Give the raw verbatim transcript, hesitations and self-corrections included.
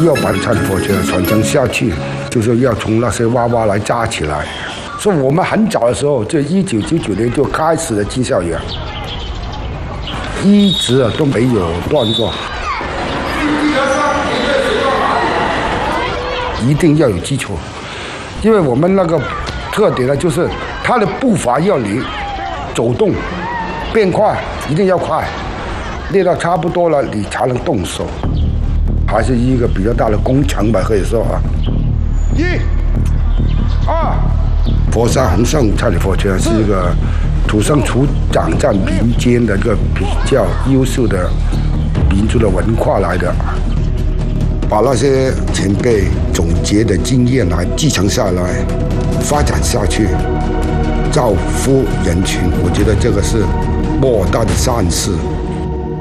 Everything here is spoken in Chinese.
要把蔡李佛学传承下去，就是要从那些娃娃来扎起来。所以我们很早的时候，就一九九九年就开始了技校园，一直啊都没有断过。一定要有基础，因为我们那个特点呢，就是它的步伐要你走动变快，一定要快，练到差不多了，你才能动手，还是一个比较大的工程吧，可以说啊。一、二，佛山洪胜蔡李佛拳是一个土生土长在民间的一个比较优秀的民族的文化来的。把那些前辈总结的经验来继承下来，发展下去，造福人群，我觉得这个是莫大的善事。